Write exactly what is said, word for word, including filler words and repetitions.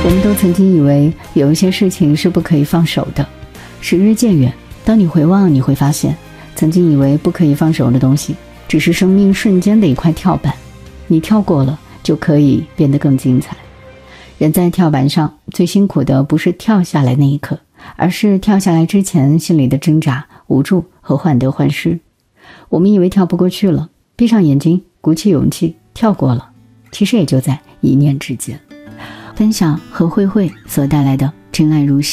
我们都曾经以为有一些事情是不可以放手的，时日渐远，当你回望，你会发现曾经以为不可以放手的东西，只是生命瞬间的一块跳板，你跳过了就可以变得更精彩。人在跳板上最辛苦的不是跳下来那一刻，而是跳下来之前心里的挣扎、无助和患得患失。我们以为跳不过去了，闭上眼睛，鼓起勇气跳过了，其实也就在一念之间。分享和慧慧所带来的真爱如昔。